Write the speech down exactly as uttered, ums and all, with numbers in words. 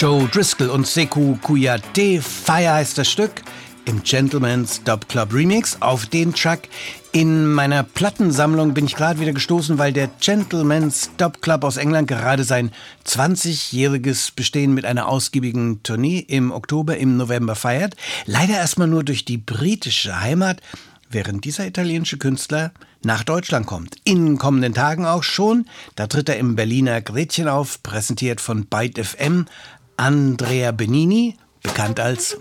Joe Driscoll und Sekou Kouyaté, Fire heißt das Stück, im Gentleman's Dub Club Remix. Auf den Track in meiner Plattensammlung bin ich gerade wieder gestoßen, weil der Gentleman's Dub Club aus England gerade sein zwanzigjähriges Bestehen mit einer ausgiebigen Tournee im Oktober, im November feiert. Leider erstmal nur durch die britische Heimat, während dieser italienische Künstler nach Deutschland kommt. In kommenden Tagen auch schon. Da tritt er im Berliner Gretchen auf, präsentiert von Byte F M. Andrea Benini, bekannt als